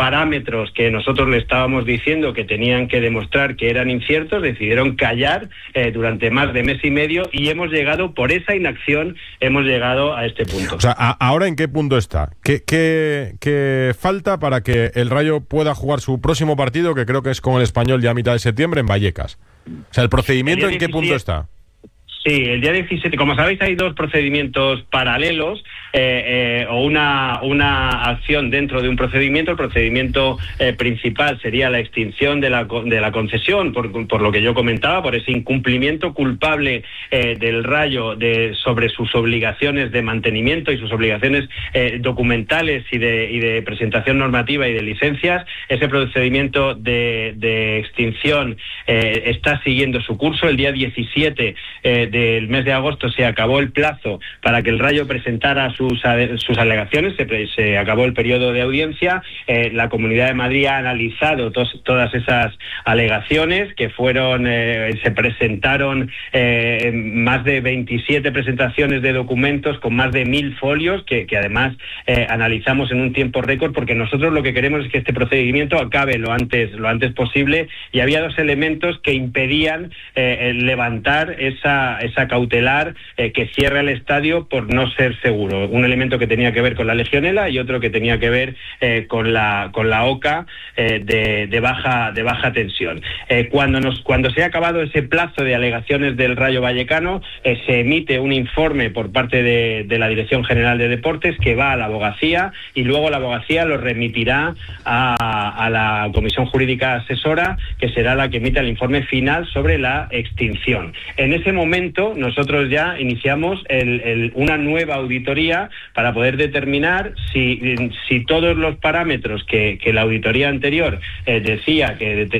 parámetros que nosotros le estábamos diciendo que tenían que demostrar que eran inciertos, decidieron callar durante más de mes y medio, y hemos llegado, por esa inacción, hemos llegado a este punto. O sea, ¿ahora en qué punto está? ¿Qué falta para que el Rayo pueda jugar su próximo partido, que creo que es con el Español ya a mitad de septiembre, en Vallecas? O sea, ¿el procedimiento en qué punto está? Sí, el día 17, como sabéis, hay dos procedimientos paralelos, o una acción dentro de un procedimiento. El procedimiento principal sería la extinción de la concesión, por lo que yo comentaba, por ese incumplimiento culpable del Rayo sobre sus obligaciones de mantenimiento y sus obligaciones documentales y de presentación normativa y de licencias. Ese procedimiento de extinción está siguiendo su curso. El día 17 del mes de agosto se acabó el plazo para que el Rayo presentara sus alegaciones, se acabó el periodo de audiencia. La Comunidad de Madrid ha analizado todas esas alegaciones, que se presentaron más de 27 presentaciones de documentos con más de 1.000 folios, que además analizamos en un tiempo récord, porque nosotros lo que queremos es que este procedimiento acabe lo antes posible, y había dos elementos que impedían levantar esa cautelar que cierra el estadio por no ser seguro. Un elemento que tenía que ver con la legionela y otro que tenía que ver con la OCA de baja tensión. Cuando se ha acabado ese plazo de alegaciones del Rayo Vallecano, se emite un informe por parte de la Dirección General de Deportes, que va a la abogacía, y luego la abogacía lo remitirá a la Comisión Jurídica Asesora, que será la que emita el informe final sobre la extinción. En ese momento nosotros ya iniciamos una nueva auditoría para poder determinar si todos los parámetros que la auditoría anterior decía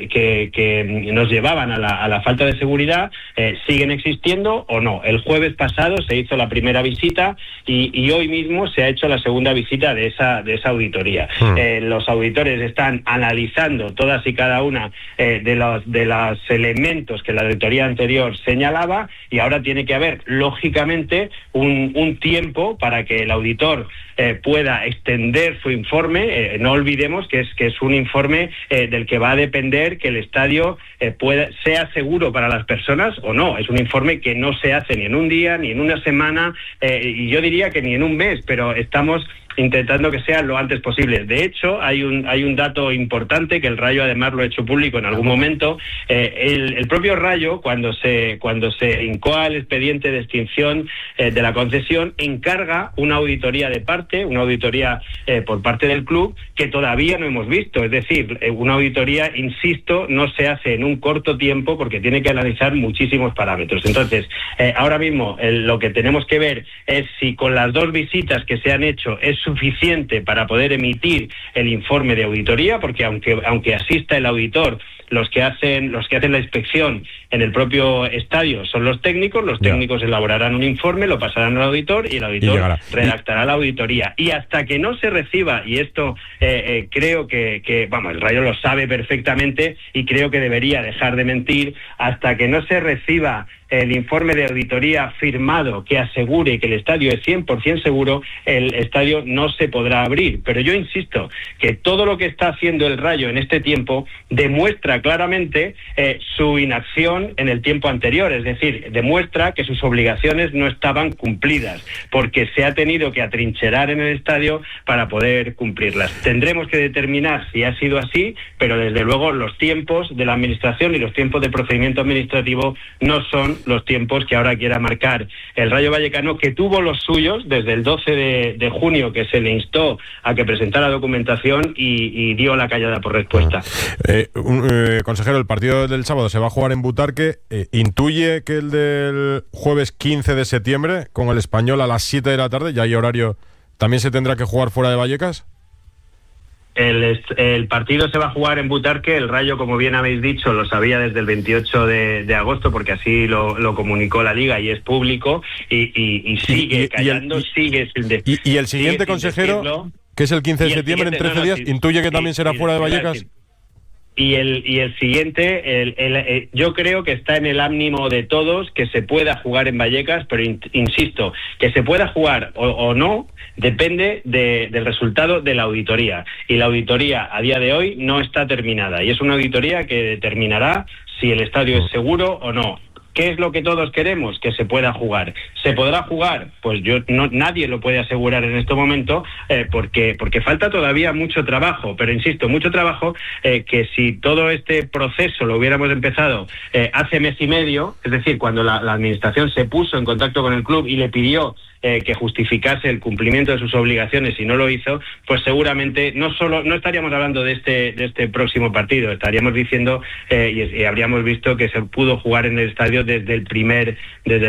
que nos llevaban a la falta de seguridad siguen existiendo o no. El jueves pasado se hizo la primera visita y hoy mismo se ha hecho la segunda visita de esa auditoría. Los auditores están analizando todas y cada una de los elementos que la auditoría anterior señalaba, y ahora tiene que haber, lógicamente, un tiempo para que el auditor pueda extender su informe. No olvidemos que es un informe del que va a depender que el estadio sea seguro para las personas o no. Es un informe que no se hace ni en un día, ni en una semana, y yo diría que ni en un mes, pero estamos intentando que sea lo antes posible. De hecho, hay un dato importante que el Rayo además lo ha hecho público en algún momento. El propio Rayo, cuando se incoa el expediente de extinción de la concesión, encarga una auditoría de parte, una auditoría por parte del club, que todavía no hemos visto. Es decir, una auditoría, insisto, no se hace en un corto tiempo porque tiene que analizar muchísimos parámetros. Entonces, ahora mismo lo que tenemos que ver es si con las dos visitas que se han hecho es suficiente para poder emitir el informe de auditoría, porque aunque asista el auditor, los que hacen la inspección en el propio estadio son los técnicos elaborarán un informe, lo pasarán al auditor y el auditor redactará la auditoría. Y hasta que no se reciba, y esto creo que el Rayo lo sabe perfectamente y creo que debería dejar de mentir, hasta que no se reciba el informe de auditoría firmado que asegure que el estadio es 100% seguro, el estadio no se podrá abrir. Pero yo insisto que todo lo que está haciendo el Rayo en este tiempo demuestra claramente su inacción en el tiempo anterior, es decir, demuestra que sus obligaciones no estaban cumplidas, porque se ha tenido que atrincherar en el estadio para poder cumplirlas. Tendremos que determinar si ha sido así, pero desde luego los tiempos de la administración y los tiempos de procedimiento administrativo no son los tiempos que ahora quiera marcar el Rayo Vallecano, que tuvo los suyos desde el 12 de junio, que se le instó a que presentara documentación y dio la callada por respuesta. Consejero, el partido del sábado se va a jugar en Butarque. ¿Intuye que el del jueves 15 de septiembre con el Español a las 7 de la tarde, ya hay horario, también se tendrá que jugar fuera de Vallecas? El partido se va a jugar en Butarque. El Rayo, como bien habéis dicho, lo sabía desde el 28 de agosto, porque así lo comunicó la Liga y es público, y sigue callando, sigue sin decirlo. ¿Y el siguiente, consejero, que es el 15 de septiembre, en 13 días, intuye que también será fuera de Vallecas? Y el siguiente, yo creo que está en el ánimo de todos que se pueda jugar en Vallecas, pero insisto, que se pueda jugar o no depende del resultado de la auditoría. Y la auditoría a día de hoy no está terminada. Y es una auditoría que determinará si el estadio es seguro o no. ¿Qué es lo que todos queremos? Que se pueda jugar. ¿Se podrá jugar? Pues nadie lo puede asegurar en este momento porque falta todavía mucho trabajo, pero insisto, mucho trabajo que si todo este proceso lo hubiéramos empezado hace mes y medio, es decir, cuando la administración se puso en contacto con el club y le pidió que justificase el cumplimiento de sus obligaciones y no lo hizo, pues seguramente no estaríamos hablando de este próximo partido, estaríamos diciendo y habríamos visto que se pudo jugar en el estadio desde el primer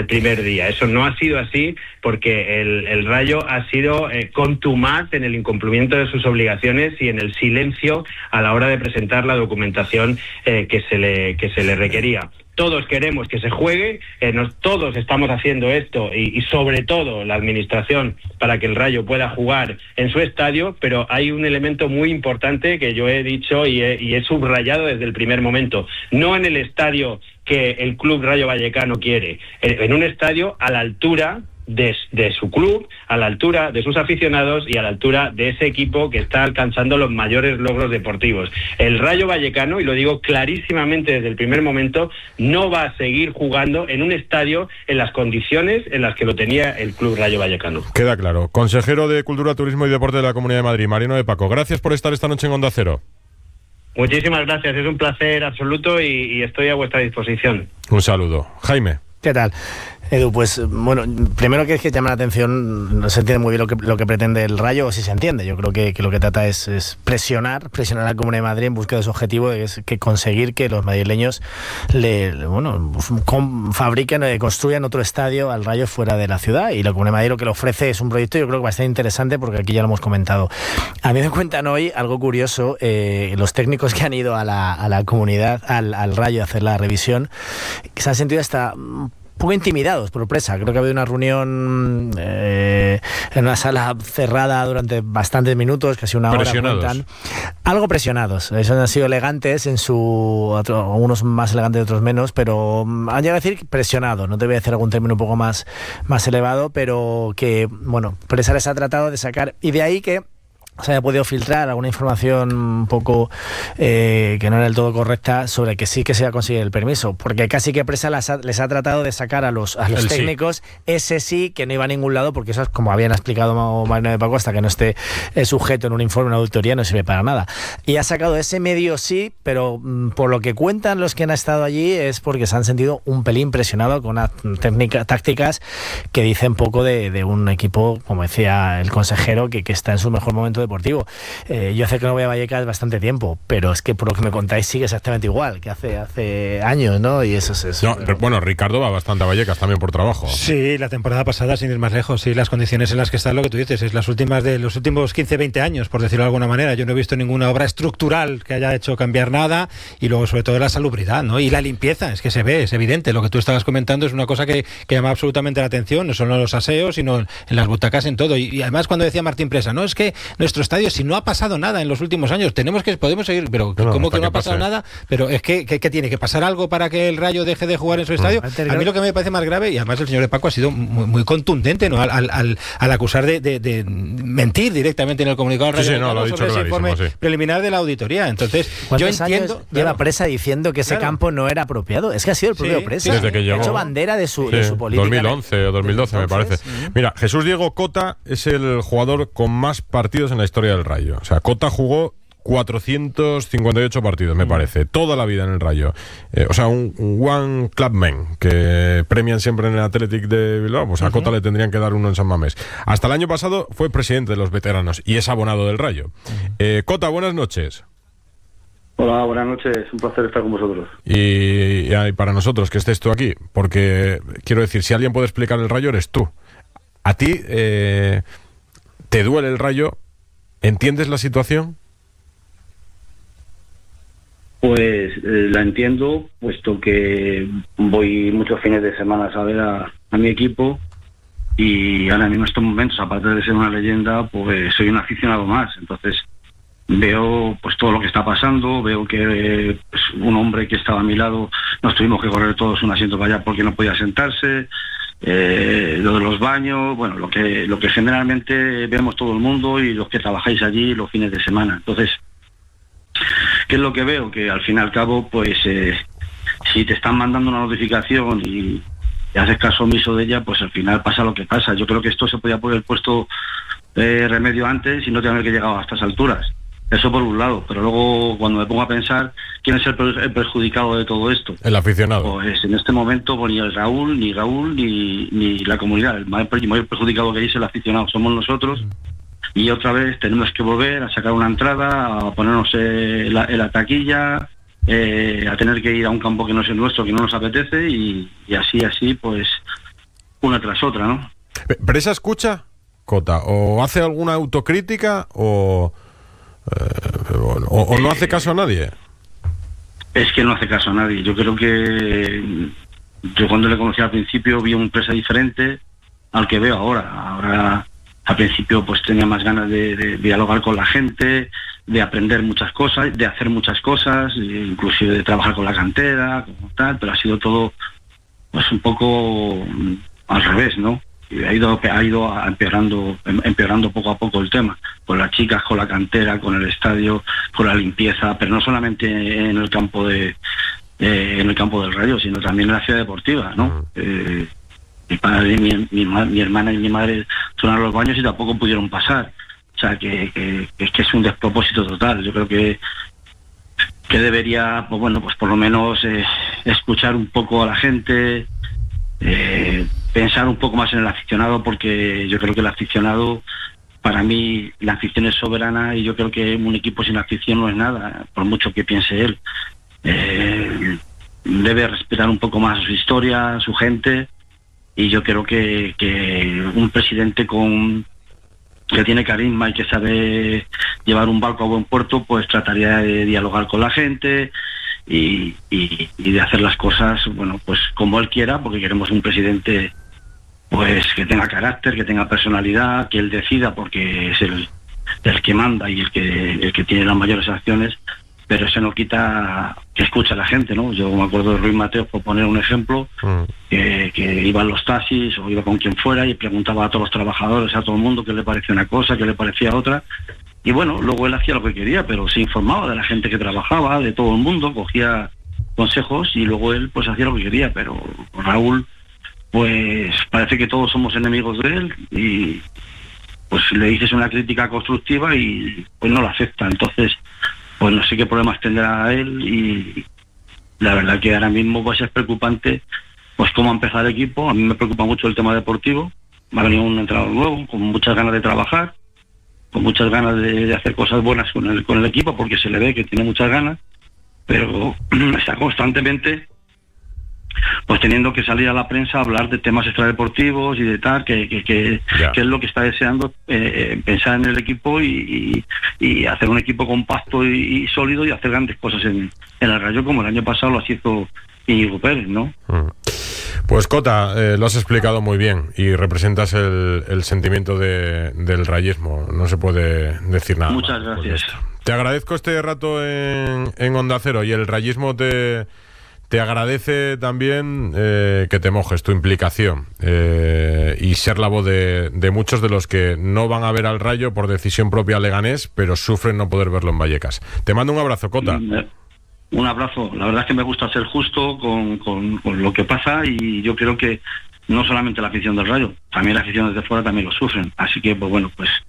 día. Eso no ha sido así porque el Rayo ha sido contumaz en el incumplimiento de sus obligaciones y en el silencio a la hora de presentar la documentación que se le requería. Todos queremos que se juegue, todos estamos haciendo esto y sobre todo la administración para que el Rayo pueda jugar en su estadio, pero hay un elemento muy importante que yo he dicho y he subrayado desde el primer momento. No en el estadio que el Club Rayo Vallecano quiere, en un estadio a la altura de su club, a la altura de sus aficionados y a la altura de ese equipo que está alcanzando los mayores logros deportivos. El Rayo Vallecano, y lo digo clarísimamente desde el primer momento, no va a seguir jugando en un estadio en las condiciones en las que lo tenía el Club Rayo Vallecano. Queda claro. Consejero de Cultura, Turismo y Deporte de la Comunidad de Madrid, Mariano de Paco, gracias por estar esta noche en Onda Cero. Muchísimas gracias, es un placer absoluto y estoy a vuestra disposición. Un saludo. Jaime. ¿Qué tal? Edu, pues bueno, primero que es que llama la atención, no se entiende muy bien lo que pretende el Rayo, o si se entiende. Yo creo que lo que trata es presionar a la Comunidad de Madrid en busca de su objetivo, es que conseguir que los madrileños fabriquen, construyan otro estadio al Rayo fuera de la ciudad, y la Comunidad de Madrid lo que le ofrece es un proyecto, yo creo que bastante interesante, porque aquí ya lo hemos comentado. A mí me cuentan hoy algo curioso, los técnicos que han ido a la comunidad, al Rayo a hacer la revisión, que se han sentido hasta poco intimidados por presa. Creo que ha habido una reunión en una sala cerrada durante bastantes minutos, casi una hora. Cuentan. Algo presionados. Eso han sido elegantes algunos más elegantes, otros menos, pero han llegado a decir presionados. No te voy a decir algún término un poco más elevado, pero que, bueno, presa les ha tratado de sacar, y de ahí que se haya podido filtrar alguna información un poco que no era del todo correcta sobre que sí que se iba a conseguir el permiso, porque casi que presa les ha tratado de sacar a los técnicos ese sí que no iba a ningún lado, porque eso es, como habían explicado Mariano de Paco, hasta que no esté sujeto en un informe, una auditoría, no sirve para nada. Y ha sacado ese medio sí, pero por lo que cuentan los que han estado allí es porque se han sentido un pelín presionados con unas tácticas que dicen poco de un equipo, como decía el consejero, que está en su mejor momento deportivo. Yo sé que no voy a Vallecas bastante tiempo, pero es que por lo que me contáis sigue exactamente igual que hace años, ¿no? Y eso es eso. No, pero bueno, Ricardo va bastante a Vallecas también por trabajo. Sí, la temporada pasada, sin ir más lejos, sí, las condiciones en las que está, lo que tú dices, es las últimas de los últimos 15-20 años, por decirlo de alguna manera. Yo no he visto ninguna obra estructural que haya hecho cambiar nada, y luego sobre todo la salubridad, ¿no? Y la limpieza, es que se ve, es evidente. Lo que tú estabas comentando es una cosa que llama absolutamente la atención, no solo en los aseos, sino en las butacas, en todo. Y además, cuando decía Martín Presa, no, es que nuestro estadio, si no ha pasado nada en los últimos años, podemos seguir, pero ¿cómo que no ha pasado nada? Pero es que tiene que pasar algo para que el Rayo deje de jugar en su estadio. A mí lo que me parece más grave, y además el señor de Paco ha sido muy contundente, ¿no? al acusar de mentir directamente en el comunicado Rayo, sobre ese informe preliminar de la auditoría. Entonces, yo entiendo, lleva Presa diciendo que ese campo no era apropiado. Es que ha sido el propio Presa. Desde que llegó, ha hecho bandera de su política. 2011 o 2012 me parece. Mira, Jesús Diego Cota es el jugador con más partidos en la historia del Rayo. O sea, Cota jugó 458 partidos, me parece, toda la vida en el Rayo. O sea, un one club man que premian siempre en el Athletic de Bilbao. Pues a Cota le tendrían que dar uno en San Mamés. Hasta el año pasado fue presidente de los veteranos y es abonado del Rayo. Cota, buenas noches. Hola, buenas noches, un placer estar con vosotros. Y para nosotros que estés tú aquí, porque quiero decir, si alguien puede explicar el Rayo eres tú. ¿A ti te duele el Rayo? ¿Entiendes la situación? Pues la entiendo, puesto que voy muchos fines de semana a ver a mi equipo, y ahora mismo en estos momentos, aparte de ser una leyenda, pues soy un aficionado más. Entonces veo pues todo lo que está pasando, veo que pues, un hombre que estaba a mi lado, nos tuvimos que correr todos un asiento para allá porque no podía sentarse, lo de los baños, bueno, lo que generalmente vemos todo el mundo y los que trabajáis allí los fines de semana. Entonces, ¿qué es lo que veo? Que al fin y al cabo, pues si te están mandando una notificación y haces caso omiso de ella, pues al final pasa lo que pasa. Yo creo que esto se podía haber puesto remedio antes y no tener que llegar a estas alturas. Eso por un lado, pero luego cuando me pongo a pensar quién es el perjudicado de todo esto, el aficionado. Pues en este momento pues, ni Raúl ni la comunidad. El mayor perjudicado que hay es el aficionado, somos nosotros. Y otra vez tenemos que volver a sacar una entrada, a ponernos en la taquilla, a tener que ir a un campo que no es el nuestro, que no nos apetece, y así pues una tras otra, ¿no? ¿Pero esa escucha, Cota, o hace alguna autocrítica o no hace caso a nadie? Es que no hace caso a nadie. Yo creo que yo cuando le conocí al principio vi un Presa diferente al que veo ahora. Ahora al principio pues tenía más ganas de dialogar con la gente, de aprender muchas cosas, de hacer muchas cosas, inclusive de trabajar con la cantera, como tal, pero ha sido todo pues un poco al revés, ¿no? Y ha ido empeorando poco a poco el tema, con las chicas, con la cantera, con el estadio, con la limpieza, pero no solamente en el campo del Rayo, sino también en la ciudad deportiva, ¿no? Mi padre, mi hermana y mi madre fueron a los baños y tampoco pudieron pasar. O sea, que es un despropósito total. Yo creo que debería, pues bueno, pues por lo menos escuchar un poco a la gente, pensar un poco más en el aficionado, porque yo creo que el aficionado, para mí, la afición es soberana y yo creo que un equipo sin afición no es nada, por mucho que piense él. Debe respetar un poco más su historia, su gente, y yo creo que un presidente que tiene carisma y que sabe llevar un barco a buen puerto, pues trataría de dialogar con la gente y de hacer las cosas, bueno, pues como él quiera, porque queremos un presidente pues que tenga carácter, que tenga personalidad, que él decida porque es el que manda y el que tiene las mayores acciones, pero eso no quita que escuche a la gente, ¿no? Yo me acuerdo de Ruiz Mateos, por poner un ejemplo, que iba en los taxis o iba con quien fuera y preguntaba a todos los trabajadores, a todo el mundo qué le parecía una cosa, qué le parecía otra, y bueno, luego él hacía lo que quería, pero se informaba de la gente que trabajaba, de todo el mundo, cogía consejos y luego él pues hacía lo que quería, pero Raúl pues parece que todos somos enemigos de él y pues le dices una crítica constructiva y pues no la acepta. Entonces pues no sé qué problemas tendrá él y la verdad que ahora mismo pues es preocupante pues cómo ha empezado el equipo. A mí me preocupa mucho el tema deportivo. Me ha venido un entrenador nuevo con muchas ganas de trabajar, con muchas ganas de hacer cosas buenas con el equipo, porque se le ve que tiene muchas ganas, pero está constantemente pues teniendo que salir a la prensa a hablar de temas extradeportivos y de tal, que es lo que está deseando, pensar en el equipo y hacer un equipo compacto y sólido y hacer grandes cosas en el Rayo, como el año pasado lo hizo Íñigo Pérez, ¿no? Pues Cota, lo has explicado muy bien y representas el sentimiento del rayismo, no se puede decir nada. Muchas gracias. Te agradezco este rato en Onda Cero y el rayismo te agradece también que te mojes, tu implicación y ser la voz de muchos de los que no van a ver al Rayo por decisión propia Leganés, pero sufren no poder verlo en Vallecas. Te mando un abrazo, Cota. Un abrazo. La verdad es que me gusta ser justo con lo que pasa y yo creo que no solamente la afición del Rayo, también la afición desde fuera también lo sufren. Así que, pues bueno, pues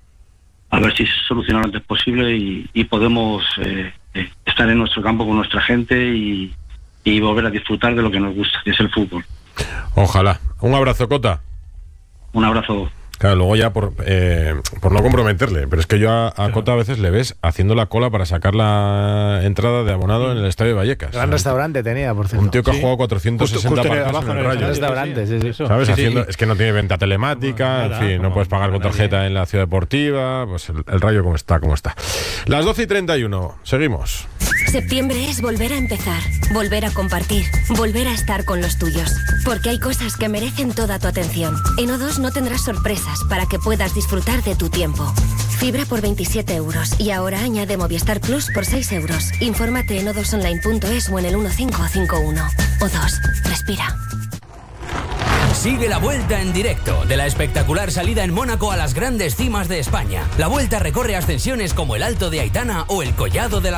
a ver si se soluciona lo antes posible y podemos estar en nuestro campo con nuestra gente y volver a disfrutar de lo que nos gusta, que es el fútbol. Ojalá. Un abrazo, Cota. Un abrazo. Claro, luego ya por no comprometerle, pero es que yo a Cota a veces le ves haciendo la cola para sacar la entrada de abonado en el Estadio de Vallecas. Gran restaurante tenía, por cierto. Un tío que ha jugado 460 partidos en el Rayo. Restaurante, sí. ¿Sabes? Sí, haciendo, es que no tiene venta telemática, en fin, no puedes pagar con tarjeta en la ciudad deportiva, pues el Rayo como está. Las 12:31, seguimos. Septiembre es volver a empezar, volver a compartir, volver a estar con los tuyos. Porque hay cosas que merecen toda tu atención. En O2 no tendrás sorpresas para que puedas disfrutar de tu tiempo. Fibra por 27 euros y ahora añade Movistar Plus por 6 euros. Infórmate en o2online.es o en el 1551. O2, respira. Sigue la Vuelta en directo de la espectacular salida en Mónaco a las grandes cimas de España. La Vuelta recorre ascensiones como el Alto de Aitana o el Collado de la